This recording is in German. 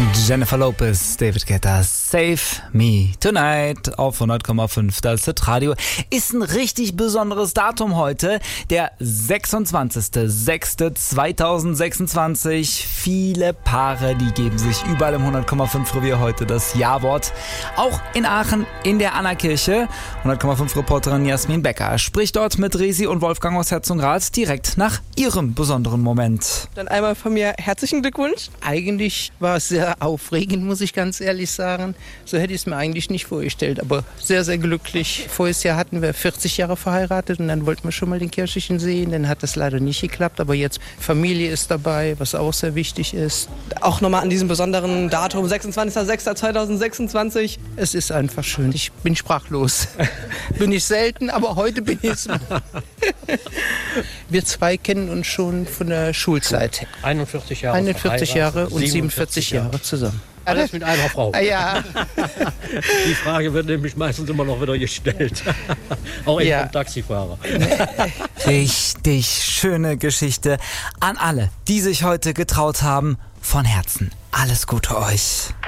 Jennifer Lopez, David Guetta, Save Me Tonight auf 100,5 das Radio. Ist ein richtig besonderes Datum heute, der 26.06.2026. Viele Paare, die geben sich überall im 100,5 Revier heute das Ja-Wort. Auch in Aachen in der Annakirche. 100,5 Reporterin Jasmin Becker spricht dort mit Resi und Wolfgang aus Herzogenrath direkt nach ihrem besonderen Moment. Dann einmal von mir herzlichen Glückwunsch. Eigentlich war es sehr aufregend, muss ich ganz ehrlich sagen. So hätte ich es mir eigentlich nicht vorgestellt, aber sehr, sehr glücklich. Voriges Jahr hatten wir 40 Jahre verheiratet und dann wollten wir schon mal den Kirchlichen sehen. Dann hat das leider nicht geklappt, aber jetzt Familie ist dabei, was auch sehr wichtig ist. Auch nochmal an diesem besonderen Datum, 26.06.2026. Es ist einfach schön. Ich bin sprachlos. Bin ich selten, aber heute bin ich es. Wir zwei kennen uns schon von der Schulzeit. 41 Jahre. 41 Jahre und 47 Jahre zusammen. Alles mit einer Frau. Ja. Die Frage wird nämlich meistens immer noch wieder gestellt. Auch ich vom Taxifahrer. Richtig schöne Geschichte an alle, die sich heute getraut haben. Von Herzen alles Gute euch.